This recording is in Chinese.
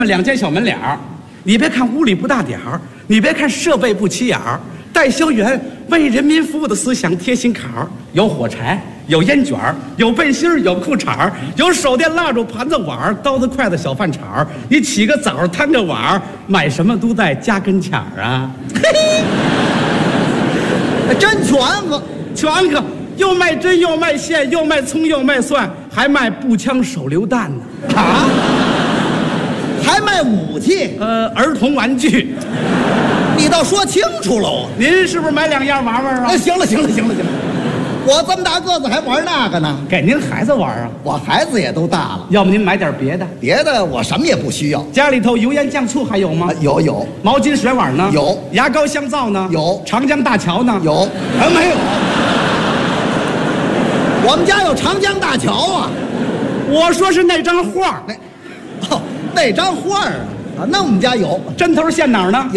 两间小门脸儿，你别看屋里不大点儿，你别看设备不起眼儿，代销员为人民服务的思想贴心坎儿，有火柴，有烟卷儿，有背心儿，有裤衩儿，有手电蜡烛、盘子碗儿、刀子筷子、小饭铲儿。你起个早摊个碗儿，买什么都在家跟前儿啊！ 真全乎， 全个又卖针又卖线又卖葱又卖蒜，还卖步枪手榴弹呢！ 啊，还卖武器， 儿童玩具。 你倒说清楚喽！ 您是不是买2样玩玩啊？ 哎，行了，我这么大个子还玩那个呢？ 给您孩子玩啊？ 我孩子也都大了， 要不您买点别的？ 别的我什么也不需要。 家里头油盐酱醋还有吗？ 有。 毛巾水碗呢？ 有。 牙膏香皂呢？ 有。 长江大桥呢？ 有。 没有。 我们家有长江大桥啊。 我说是那张画。 那张画啊，那我们家有。 针头线哪儿呢？